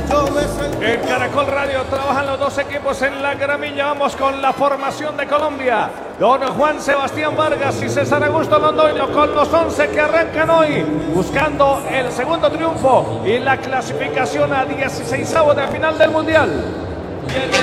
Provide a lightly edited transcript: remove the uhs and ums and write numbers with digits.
En Caracol Radio trabajan los dos equipos en la gramilla. Vamos con la formación de Colombia. Don Juan Sebastián Vargas y César Augusto Londoño con los 11 que arrancan hoy, buscando el segundo triunfo y la clasificación a 16avos de final del Mundial.